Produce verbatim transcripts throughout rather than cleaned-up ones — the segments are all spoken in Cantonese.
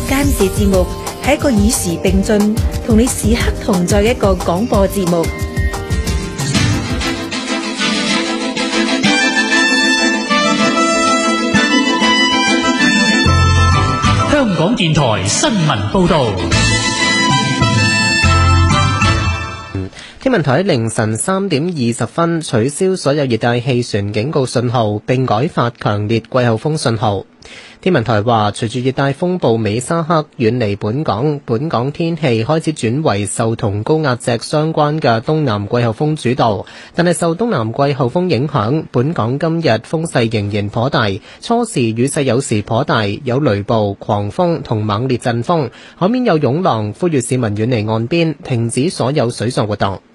間視節目係一個與時並進、同你時刻同在嘅一個廣播節目。 香港電台新聞報道。 天文台喺凌晨三點二十分取消所有熱帶氣旋警告信號，並改發強烈季候風信號。天文台話，隨住熱帶風暴美沙克遠離本港，本港天氣開始轉為受同高壓脊相關嘅東南季候風主導。但係受東南季候風影響，本港今日風勢仍然頗大，初時雨勢有時頗大，有雷暴、狂風同猛烈陣風，海面有湧浪，呼籲市民遠離岸邊，停止所有水上活動。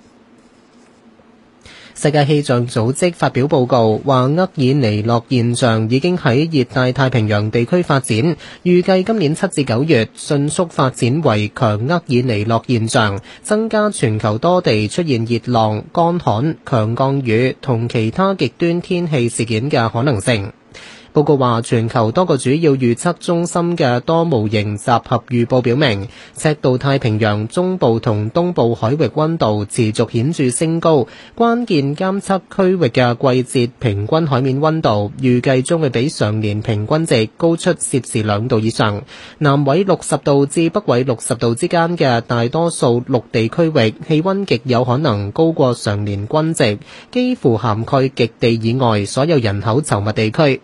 世界氣象組織發表報告，話厄爾尼諾現象已經喺熱帶太平洋地區發展，預計今年七至九月迅速發展為強厄爾尼諾現象，增加全球多地出現熱浪、乾旱、強降雨同其他極端天氣事件嘅可能性。報告話，全球多個主要預測中心嘅多模型集合預報表明，赤道太平洋中部同東部海域溫度持續顯著升高，關鍵監測區域嘅季節平均海面溫度預計將會比上年平均值高出攝氏兩度以上。南緯六十度至北緯六十度之間嘅大多數陸地區域氣溫極有可能高過上年均值，幾乎涵蓋極地以外所有人口稠密地區。